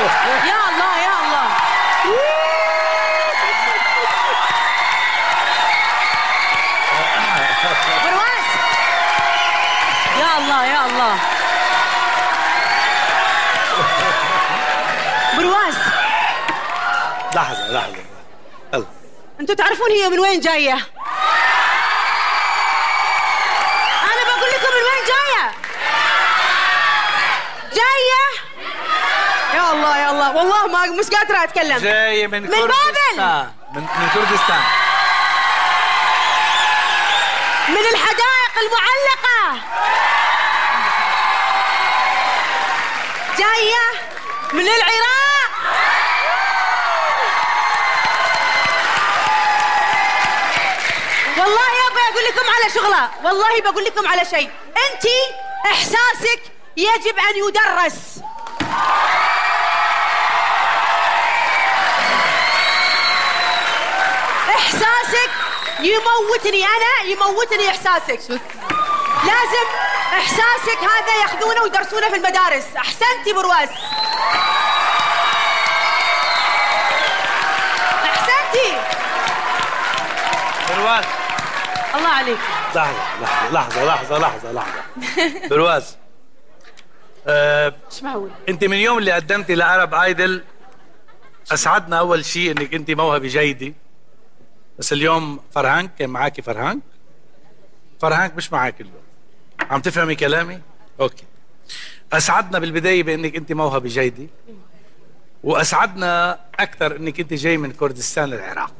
يا الله يا الله. برواز يا الله يا الله. برواز لحظة يلا. انتوا تعرفون هي من وين جاية؟ أنا بقول لكم من وين جاية. يا الله يا الله، والله ما مش قادرة أتكلم. جاية من كردستان. بابل. من كردستان. من الحدائق المعلقة. جاية من العراق. والله يابا أقول لكم على شغلة، والله بقول لكم على شيء. أنتي إحساسك يجب أن يدرس. إحساسك يموتني، أنا يموتني إحساسك. لازم إحساسك هذا ياخذونه ويدرسونه في المدارس. أحسنتي برواز، أحسنتي برواز. الله عليك. لحظة برواز. مش معقول. انت من يوم اللي قدمتي لعرب ايدل اسعدنا اول شيء انك انت موهبة جيدة، بس اليوم فرهانك كان معاكي. فرهانك مش معاكي اليوم. عم تفهمي كلامي؟ اوكي. اسعدنا بالبداية بانك انت موهبة جيدة، واسعدنا اكثر انك انت جاي من كردستان العراق.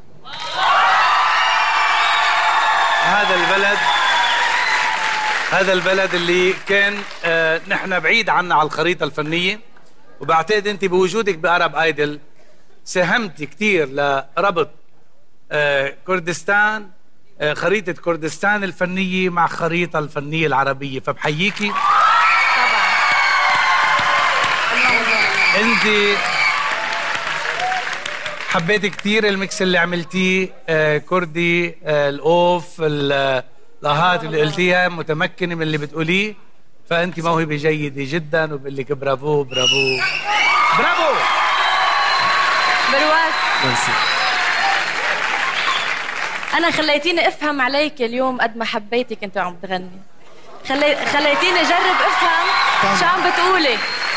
هذا البلد اللي كان نحن بعيد عنا على الخريطة الفنية، وبعتقد انت بوجودك بأرب ايدل ساهمتي كثير لربط كردستان، خريطة كردستان الفنية مع خريطة الفنية العربية، فبحييكي. طبعا. انت حبيت كثير الميكس اللي عملتيه، كردي، الاوف، اللاهات اللي قلتيها، متمكنة من اللي بتقوليه، فانت موهبة جيدة جدا، وبقول لك برافو برافو برافو. برواز ميرسي. أنا خليتيني أفهم عليك اليوم قد ما حبيتك أنت عم تغني. خليتيني أجرب أفهم شو عم بتقولي،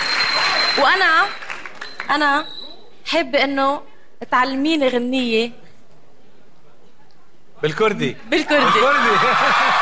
وأنا حابة إنه تعلميني غنية بالكردي. بالكردي.